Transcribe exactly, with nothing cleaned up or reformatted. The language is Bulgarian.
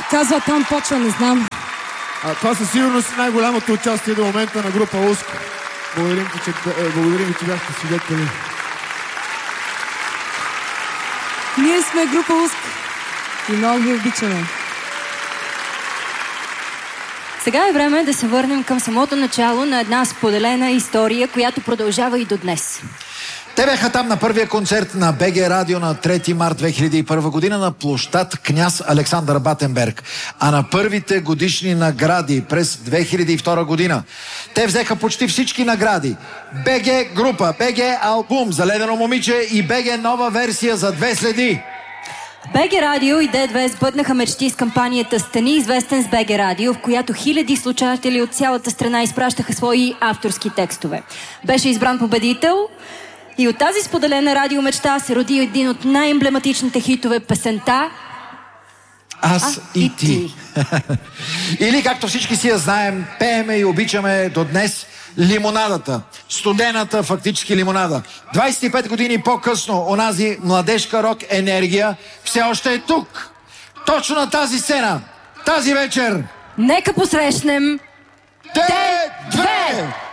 казва там почва, не знам. А, това със сигурност е най-голямото участие до момента на група Уско. Благодарим ви, че, благодарим, че бяхте свидетели. Ние сме група Уско и много ви обичаме. Сега е време да се върнем към самото начало на една споделена история, която продължава и до днес. Те бяха там на първия концерт на БГ Радио на трети март две хиляди и първа година на площад Княз Александър Батенберг. А на първите годишни награди през две хиляди и втора година те взеха почти всички награди. БГ група, БГ албум за Ледено момиче и БГ нова версия за Две следи. БГ Радио и Д две сбъднаха мечти с кампанията "Стани известен с БГ Радио", в която хиляди слушатели от цялата страна изпращаха свои авторски текстове. Беше избран победител и от тази споделена радиомечта се роди един от най-емблематичните хитове, песента Аз а, и, и ти. ти. Или, както всички си я знаем, пееме и обичаме до днес, лимонадата. Студената фактически лимонада. двайсет и пет години по-късно онази младежка рок енергия все още е тук. Точно на тази сцена, тази вечер. Нека посрещнем Д две!